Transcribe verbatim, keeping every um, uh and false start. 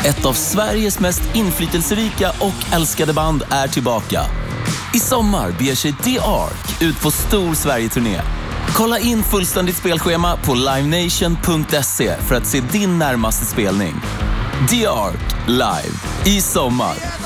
Ett av Sveriges mest inflytelserika och älskade band är tillbaka. I sommar beger sig The Ark ut på stor Sverige-turné. Kolla in fullständigt spelschema på livenation punkt se för att se din närmaste spelning. The Ark live i sommar.